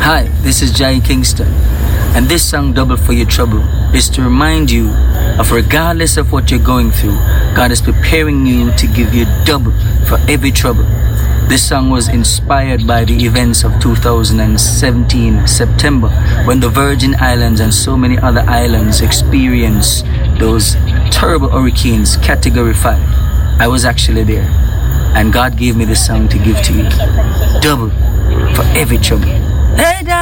Hi, this is Jai Kingston, and this song, Double for Your Trouble, is to remind you of regardless of what you're going through, God is preparing you to give you double for every trouble. This song was inspired by the events of 2017 September, when the Virgin Islands and so many other islands experienced those terrible hurricanes, Category 5. I was actually there, and God gave me this song to give to you. Double for every trouble. Hey,